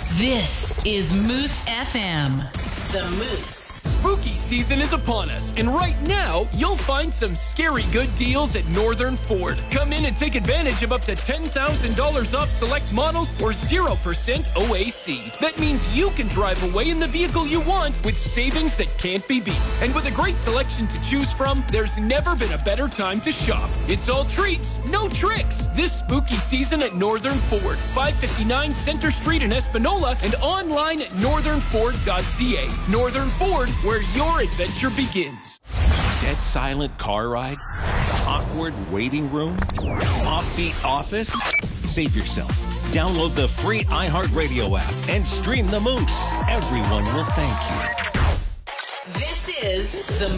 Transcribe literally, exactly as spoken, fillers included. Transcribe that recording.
This is Moose F M. The Moose. Spooky season is upon us, and right now, you'll find some scary good deals at Northern Ford. Come in and take advantage of up to ten thousand dollars off select models or zero percent O A C. That means you can drive away in the vehicle you want with savings that can't be beat. And with a great selection to choose from, there's never been a better time to shop. It's all treats, no tricks. This spooky season at Northern Ford, five fifty-nine Center Street in Espanola, and online at northern ford dot c a. Northern Ford, where your adventure begins. Dead silent car ride? Awkward waiting room? Offbeat office? Save yourself. Download the free iHeartRadio app and stream the Moose. Everyone will thank you. This is the